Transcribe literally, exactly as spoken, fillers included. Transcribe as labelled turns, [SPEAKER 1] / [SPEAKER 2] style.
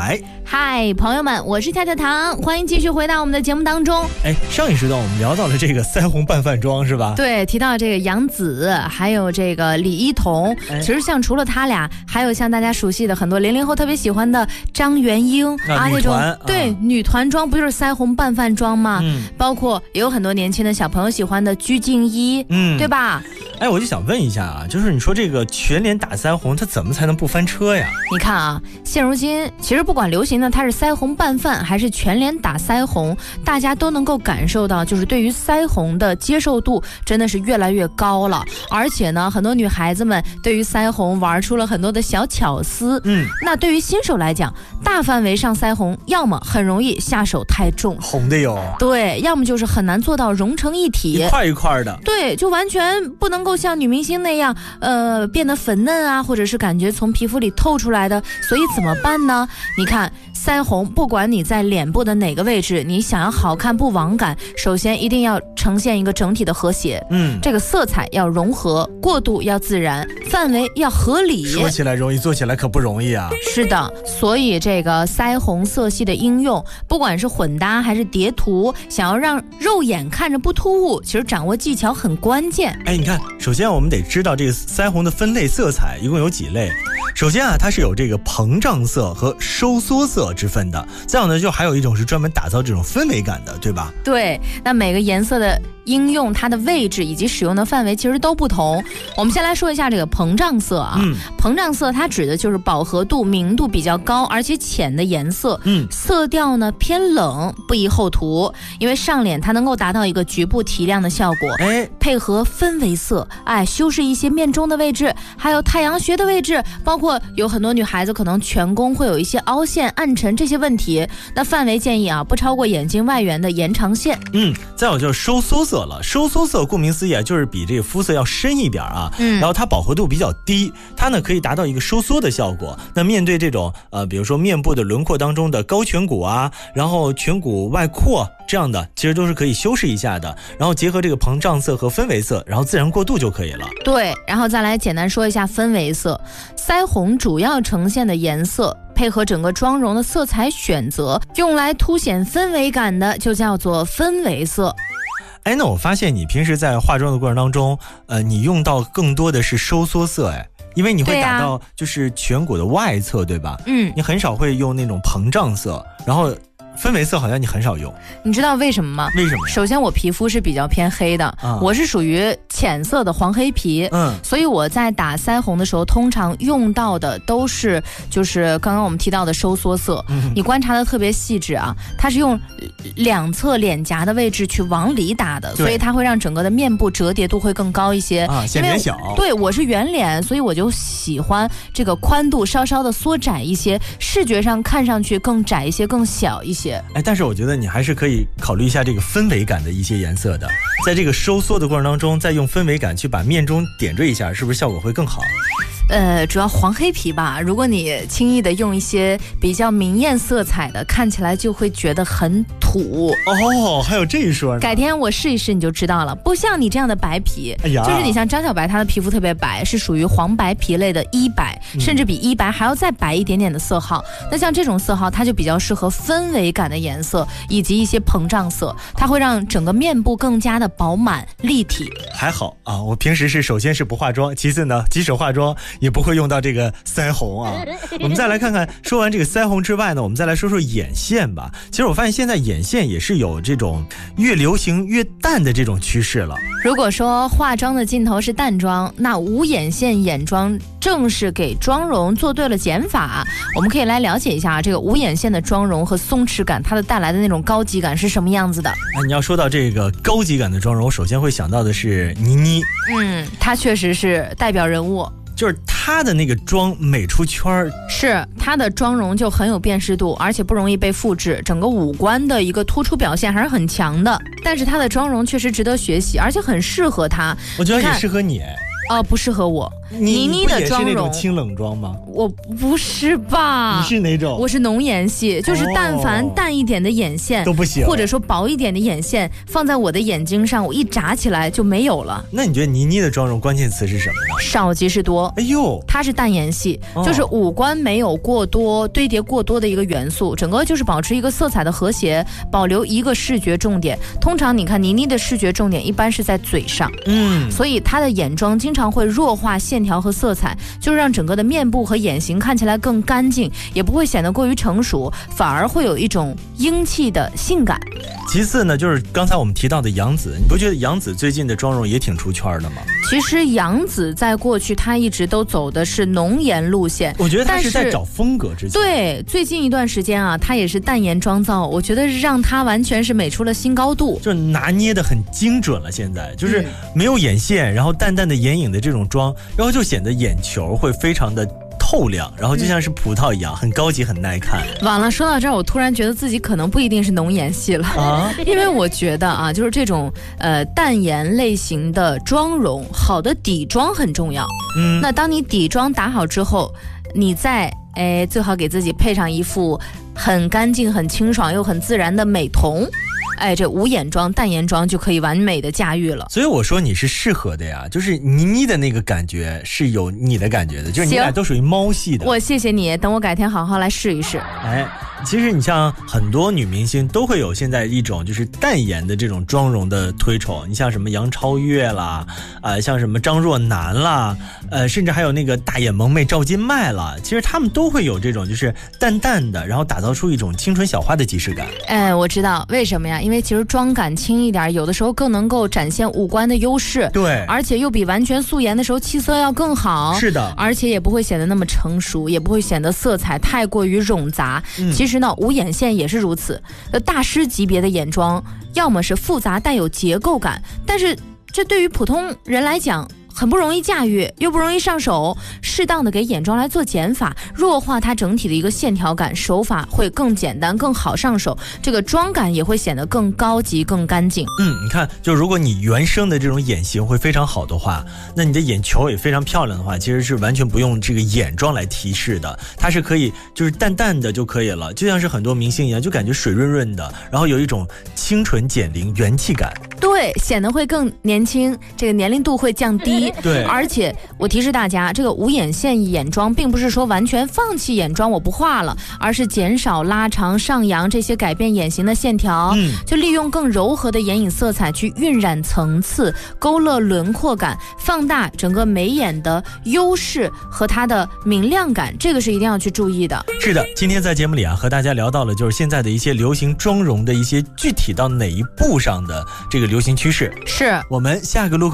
[SPEAKER 1] 台。
[SPEAKER 2] 嗨，朋友们，我是跳跳糖，欢迎继续回到我们的节目当中。
[SPEAKER 1] 哎，上一时段我们聊到了这个腮红拌饭妆是吧？
[SPEAKER 2] 对，提到这个杨紫，还有这个李一桐，哎、其实像除了他俩，还有像大家熟悉的很多零零后特别喜欢的张元英
[SPEAKER 1] 啊，
[SPEAKER 2] 那种、
[SPEAKER 1] 啊、
[SPEAKER 2] 对女团妆不就是腮红拌饭妆吗？嗯，包括也有很多年轻的小朋友喜欢的鞠婧祎，嗯，对吧？
[SPEAKER 1] 哎，我就想问一下啊，就是你说这个全脸打腮红，它怎么才能不翻车呀？
[SPEAKER 2] 你看啊，现如今其实不管流行的它是腮红拌饭还是全脸打腮红，大家都能够感受到，就是对于腮红的接受度真的是越来越高了。而且呢，很多女孩子们对于腮红玩出了很多的小巧思。嗯，那对于新手来讲，大范围上腮红，要么很容易下手太重，
[SPEAKER 1] 红的哟，
[SPEAKER 2] 对，要么就是很难做到融成一体，
[SPEAKER 1] 一块一块的，
[SPEAKER 2] 对，就完全不能够像女明星那样，呃，变得粉嫩啊，或者是感觉从皮肤里透出来的。所以怎么办呢？你看腮红，不管你在脸部的哪个位置，你想要好看不网感，首先一定要呈现一个整体的和谐。嗯，这个色彩要融合，过渡要自然，范围要合理。
[SPEAKER 1] 说起来容易，做起来可不容易啊。
[SPEAKER 2] 是的，所以这个腮红色系的应用，不管是混搭还是叠涂，想要让肉眼看着不突兀，其实掌握技巧很关键。
[SPEAKER 1] 哎，你看，首先我们得知道这个腮红的分类色彩一共有几类。首先啊，它是有这个膨胀色和收缩色之分的。再有呢，就还有一种是专门打造这种氛围感的，对吧？
[SPEAKER 2] 对，那每个颜色的应用它的位置以及使用的范围其实都不同。我们先来说一下这个膨胀色啊，嗯、膨胀色它指的就是饱和度、明度比较高而且浅的颜色，嗯，色调呢偏冷，不宜厚涂，因为上脸它能够达到一个局部提亮的效果，哎，配合氛围色，哎，修饰一些面中的位置，还有太阳穴的位置，包括有很多女孩子可能颧弓会有一些凹陷、暗沉这些问题，那范围建议啊不超过眼睛外缘的延长线。
[SPEAKER 1] 嗯，再有就是收缩色了，收缩色顾名思义啊，就是比这个肤色要深一点啊，嗯，然后它饱和度比较低，它呢可以达到一个收缩的效果。那面对这种呃，比如说面部的轮廓当中的高颧骨啊，然后颧骨外扩这样的，其实都是可以修饰一下的。然后结合这个膨胀色和氛围色，然后自然过渡就可以了。
[SPEAKER 2] 对，然后再来简单说一下氛围色，腮红主要呈现的颜色，配合整个妆容的色彩选择，用来凸显氛围感的就叫做氛围色。
[SPEAKER 1] 哎，那我发现你平时在化妆的过程当中，呃，你用到更多的是收缩色，哎，因为你会打到就是颧骨的外侧，对吧？嗯，你很少会用那种膨胀色，然后氛围色好像你很少用。
[SPEAKER 2] 你知道为什么吗？
[SPEAKER 1] 为什么？
[SPEAKER 2] 首先我皮肤是比较偏黑的，啊、我是属于浅色的黄黑皮，嗯，所以我在打腮红的时候，通常用到的都是就是刚刚我们提到的收缩色。嗯、你观察的特别细致啊，它是用两侧脸颊的位置去往里打的，所以它会让整个的面部折叠度会更高一些。
[SPEAKER 1] 啊，显脸小。
[SPEAKER 2] 对，我是圆脸，所以我就喜欢这个宽度稍稍的缩窄一些，视觉上看上去更窄一些，更小一些。
[SPEAKER 1] 哎，但是我觉得你还是可以考虑一下这个氛围感的一些颜色的，在这个收缩的过程当中，再用氛围感去把面中点缀一下，是不是效果会更好？
[SPEAKER 2] 呃，主要黄黑皮吧，如果你轻易的用一些比较明艳色彩的，看起来就会觉得很土。
[SPEAKER 1] 哦，还有这一说呢。
[SPEAKER 2] 改天我试一试你就知道了。不像你这样的白皮，哎呀，就是你像张小白，她的皮肤特别白，是属于黄白皮类的一白，嗯、甚至比一白还要再白一点点的色号。那像这种色号，它就比较适合氛围感的颜色，以及一些膨胀色，它会让整个面部更加的饱满立体。
[SPEAKER 1] 还好啊，我平时是首先是不化妆，其次呢，即使化妆也不会用到这个腮红啊。我们再来看看，说完这个腮红之外呢，我们再来说说眼线吧。其实我发现现在眼线也是有这种越流行越淡的这种趋势了。
[SPEAKER 2] 如果说化妆的尽头是淡妆，那无眼线眼妆正是给妆容做对了减法。我们可以来了解一下这个无眼线的妆容和松弛感，它的带来的那种高级感是什么样子的。
[SPEAKER 1] 那你要说到这个高级感的妆容，我首先会想到的是倪妮。
[SPEAKER 2] 嗯，她确实是代表人物。
[SPEAKER 1] 就是她的那个妆美出圈儿，
[SPEAKER 2] 是她的妆容就很有辨识度，而且不容易被复制，整个五官的一个突出表现还是很强的。但是她的妆容确实值得学习，而且很适合她。
[SPEAKER 1] 我觉得也适合你。
[SPEAKER 2] 哦、呃，不适合我， 倪妮的妆容，
[SPEAKER 1] 你不也是那种清冷妆吗？
[SPEAKER 2] 我不是吧？
[SPEAKER 1] 你是哪种？
[SPEAKER 2] 我是浓颜系，就是但凡淡一点的眼线、
[SPEAKER 1] 哦、都不行，
[SPEAKER 2] 或者说薄一点的眼线放在我的眼睛上，我一眨起来就没有了。
[SPEAKER 1] 那你觉得倪妮的妆容关键词是什么呢？
[SPEAKER 2] 少即是多。
[SPEAKER 1] 哎呦，
[SPEAKER 2] 它是淡颜系，哦、就是五官没有过多堆叠过多的一个元素，整个就是保持一个色彩的和谐，保留一个视觉重点。通常你看倪妮的视觉重点一般是在嘴上，嗯，所以她的眼妆经常会弱化线条和色彩，就是让整个的面部和眼型看起来更干净，也不会显得过于成熟，反而会有一种英气的性感。
[SPEAKER 1] 其次呢，就是刚才我们提到的杨紫，你不觉得杨紫最近的妆容也挺出圈的吗？
[SPEAKER 2] 其实杨紫在过去她一直都走的是浓颜路线，
[SPEAKER 1] 我觉得她是在找风格之前。
[SPEAKER 2] 对，最近一段时间啊，她也是淡颜妆造，我觉得让她完全是美出了新高度，
[SPEAKER 1] 就拿捏的很精准了。现在就是没有眼线，然后淡淡的眼影的这种妆，然后就显得眼球会非常的透亮，然后就像是葡萄一样、嗯、很高级很耐看。
[SPEAKER 2] 完了，说到这儿我突然觉得自己可能不一定是浓颜系了啊，因为我觉得啊，就是这种呃淡颜类型的妆容，好的底妆很重要。嗯，那当你底妆打好之后，你再哎最好给自己配上一副很干净很清爽又很自然的美瞳，哎，这无眼妆淡颜妆就可以完美的驾驭了。
[SPEAKER 1] 所以我说你是适合的呀，就是倪妮的那个感觉是有你的感觉的，就是你俩都属于猫系的。
[SPEAKER 2] 我谢谢你，等我改天好好来试一试。
[SPEAKER 1] 哎，其实你像很多女明星都会有现在一种就是淡颜的这种妆容的推崇，你像什么杨超越啦，呃，像什么张若楠啦，呃，甚至还有那个大眼萌妹赵今麦啦，其实他们都会有这种就是淡淡的，然后打造出一种清纯小花的即视感。
[SPEAKER 2] 哎，我知道为什么呀？因为其实妆感轻一点，有的时候更能够展现五官的优势，
[SPEAKER 1] 对，
[SPEAKER 2] 而且又比完全素颜的时候气色要更好。
[SPEAKER 1] 是的，
[SPEAKER 2] 而且也不会显得那么成熟，也不会显得色彩太过于冗杂。嗯、其实呢，无眼线也是如此。大师级别的眼妆，要么是复杂带有结构感，但是这对于普通人来讲很不容易驾驭，又不容易上手，适当的给眼妆来做减法，弱化它整体的一个线条感，手法会更简单更好上手，这个妆感也会显得更高级更干净。
[SPEAKER 1] 嗯，你看，就如果你原生的这种眼型会非常好的话，那你的眼球也非常漂亮的话，其实是完全不用这个眼妆来提示的，它是可以就是淡淡的就可以了，就像是很多明星一样，就感觉水润润的，然后有一种清纯减龄元气感，
[SPEAKER 2] 对，显得会更年轻，这个年龄度会降低。
[SPEAKER 1] 对，
[SPEAKER 2] 而且我提示大家，这个无眼线眼妆并不是说完全放弃眼妆我不画了，而是减少拉长上扬这些改变眼型的线条，嗯，就利用更柔和的眼影色彩去晕染层次，勾勒轮廓感，放大整个眉眼的优势和它的明亮感，这个是一定要去注意的。
[SPEAKER 1] 是的，今天在节目里啊，和大家聊到了就是现在的一些流行妆容的一些具体到哪一步上的这个流行趋势。
[SPEAKER 2] 是，
[SPEAKER 1] 我们下个路口